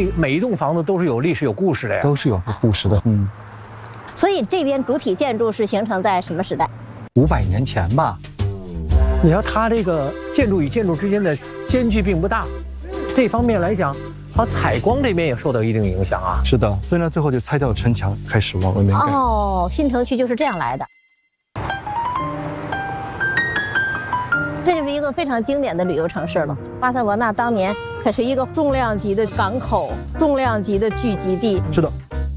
每一栋房子都是有历史、有故事的呀， 都是有故事的。 所以这边主体建筑是形成在什么时代 ？500年前吧。 你要它这个建筑与建筑之间的间距并不大，这方面来讲，它采光这边也受到一定影响啊。 是的，所以呢，最后就拆掉了城墙，开始往外面盖。 哦，新城区就是这样来的。这就是一个非常经典的旅游城市了。巴塞罗那当年可是一个重量级的港口，重量级的聚集地。 是的。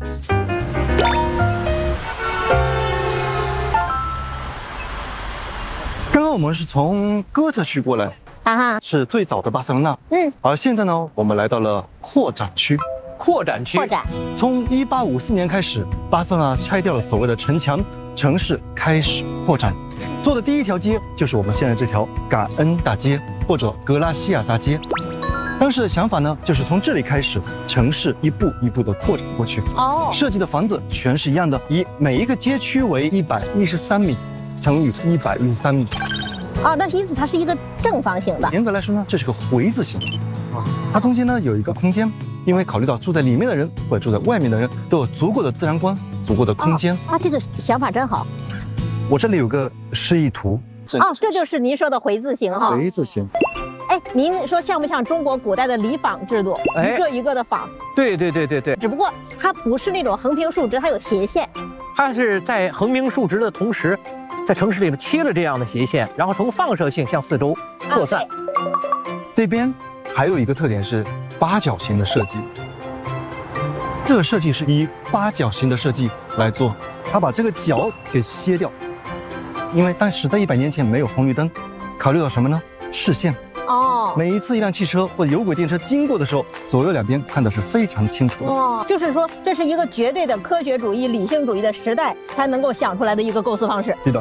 刚刚我们是从哥特区过来，是最早的巴塞罗那。而现在呢，我们来到了扩展区。 扩展区。 从1854年开始，巴塞罗那拆掉了所谓的城墙，城市开始扩展。做的第一条街就是我们现在这条感恩大街或者格拉西亚大街。当时的想法呢，就是从这里开始，城市一步一步的扩展过去。设计的房子全是一样的，以每一个街区为113米乘以113米。 那因此它是一个正方形的。 严格来说呢，这是个回字形。它中间呢有一个空间，因为考虑到住在里面的人或者住在外面的人都有足够的自然光、足够的空间。 这个想法真好。 我这里有个示意图。 这就是您说的回字形哈。 回字形。 您说像不像中国古代的里坊制度？一个一个的坊。 对。 只不过它不是那种横平竖直，它有斜线。 它是在横平竖直的同时，在城市里面切了这样的斜线，然后从放射性向四周扩散。 这边还有一个特点是八角形的设计。这个设计是以八角形的设计来做，它把这个角给切掉，因为当时在100年前没有红绿灯，考虑到什么呢？视线。每一次一辆汽车或者有轨电车经过的时候，左右两边看的是非常清楚的。 就是说这是一个绝对的科学主义、理性主义的时代才能够想出来的一个构思方式。 对的。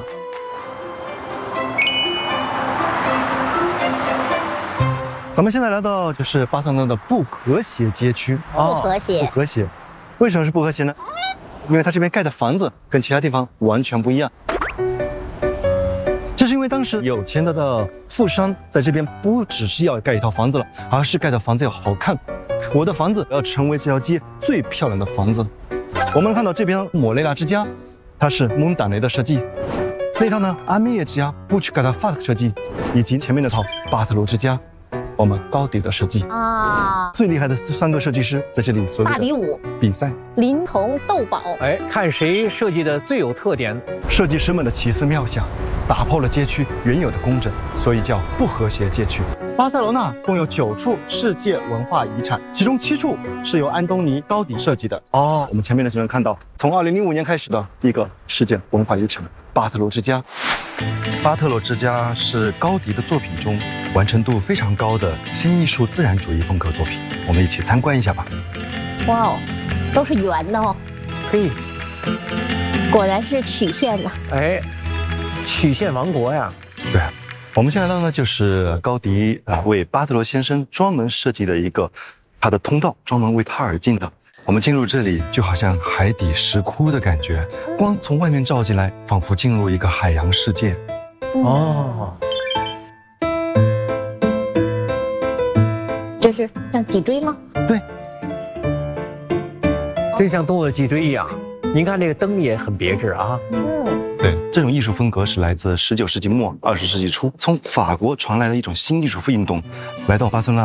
咱们现在来到就是巴塞罗那的不和谐街区。 不和谐。 为什么是不和谐呢？因为它这边盖的房子跟其他地方完全不一样。这是因为当时有钱的富商在这边不只是要盖一套房子了，而是盖的房子要好看。我的房子要成为这条街最漂亮的房子。我们看到这边莫雷拉之家，它是蒙达雷的设计；那套呢阿米耶之家布曲盖达法的设计，以及前面那套巴特罗之家，我们高迪的设计。最厉害的3个设计师在这里所谓的大比武比赛， 临潼斗宝。 看谁设计的最有特点。 设计师们的奇思妙想打破了街区原有的工整，所以叫不和谐街区。巴塞罗那共有9处世界文化遗产，其中7处是由安东尼·高迪设计的。我们前面就能看到，从2005年开始的一个世界文化遗产巴特罗之家。巴特罗之家是高迪的作品中完成度非常高的新艺术自然主义风格作品，我们一起参观一下吧。 都是圆的哦。果然是曲线呐。 曲线王国呀。 对。我们现在呢，就是高迪为巴特罗先生专门设计的一个他的通道，专门为他而建的。我们进入这里，就好像海底石窟的感觉，光从外面照进来，仿佛进入一个海洋世界。 这是像脊椎吗？ 对， 真像动物的脊椎一样。您看这个灯也很别致啊。 对，这种艺术风格是来自19世纪末、20世纪初，从法国传来的一种新艺术运动，来到巴塞罗那